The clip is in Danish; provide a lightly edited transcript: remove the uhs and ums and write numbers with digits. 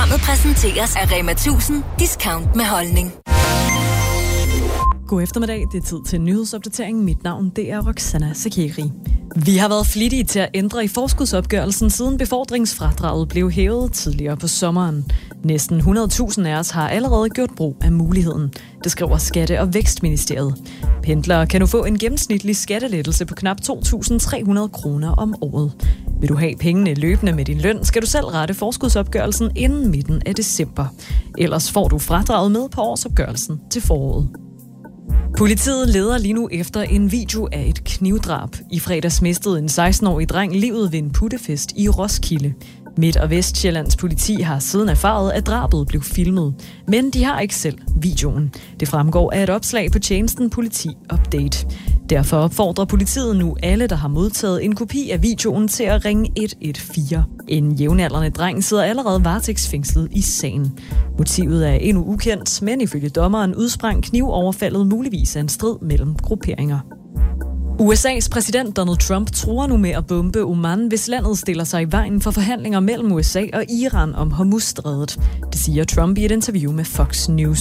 Programmet præsenteres af Rema 1000 Discount med holdning. God eftermiddag, det er tid til en nyhedsopdatering. Mit navn, det er Roxana Sakeri. Vi har været flittige til at ændre i forskudsopgørelsen, siden befordringsfradraget blev hævet tidligere på sommeren. Næsten 100.000 af os har allerede gjort brug af muligheden. Det skriver Skatte- og Vækstministeriet. Pendlere kan nu få en gennemsnitlig skattelettelse på knap 2.300 kroner om året. Vil du have pengene løbende med din løn, skal du selv rette forskudsopgørelsen inden midten af december. Ellers får du fradraget med på årsopgørelsen til foråret. Politiet leder lige nu efter en video af et knivdrab. I fredags mistede en 16-årig dreng livet ved en puttefest i Roskilde. Midt- og Vestsjællands politi har siden erfaret, at drabet blev filmet. Men de har ikke selv videoen. Det fremgår af et opslag på tjenesten Politi Update. Derfor opfordrer politiet nu alle, der har modtaget en kopi af videoen, til at ringe 114. En jævnaldrende dreng sidder allerede varetægtsfængslet i sagen. Motivet er endnu ukendt, men ifølge dommeren udsprang knivoverfaldet muligvis af en strid mellem grupperinger. USA's præsident Donald Trump truer nu med at bombe Oman, hvis landet stiller sig i vejen for forhandlinger mellem USA og Iran om Hormuzstrædet. Det siger Trump i et interview med Fox News.